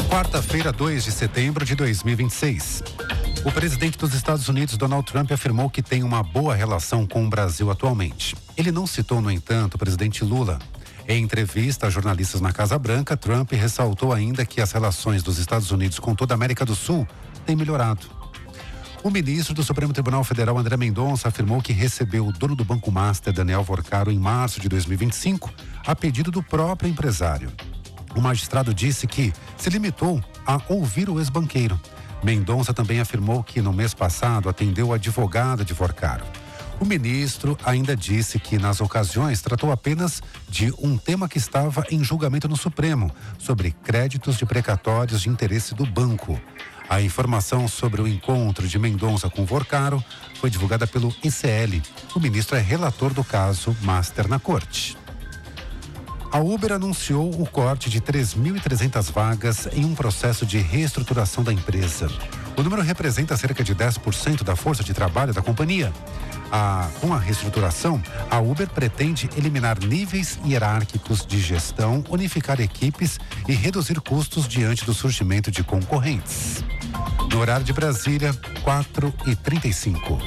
Quarta-feira, 2 de setembro de 2026. O presidente dos Estados Unidos, Donald Trump, afirmou que tem uma boa relação com o Brasil atualmente. Ele não citou, no entanto, o presidente Lula. Em entrevista a jornalistas na Casa Branca, Trump ressaltou ainda que as relações dos Estados Unidos com toda a América do Sul têm melhorado. O ministro do Supremo Tribunal Federal, André Mendonça, afirmou que recebeu o dono do Banco Master, Daniel Vorcaro, em março de 2025, a pedido do próprio empresário. O magistrado disse que se limitou a ouvir o ex-banqueiro. Mendonça também afirmou que no mês passado atendeu a advogada de Vorcaro. O ministro ainda disse que nas ocasiões tratou apenas de um tema que estava em julgamento no Supremo, sobre créditos de precatórios de interesse do banco. A informação sobre o encontro de Mendonça com Vorcaro foi divulgada pelo ICL. O ministro é relator do caso Master na corte. A Uber anunciou o corte de 3.300 vagas em um processo de reestruturação da empresa. O número representa cerca de 10% da força de trabalho da companhia. Com a reestruturação, a Uber pretende eliminar níveis hierárquicos de gestão, unificar equipes e reduzir custos diante do surgimento de concorrentes. No horário de Brasília, 4h35.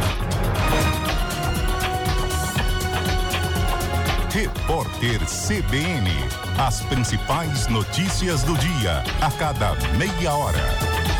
Repórter CBN. As principais notícias do dia, a cada meia hora.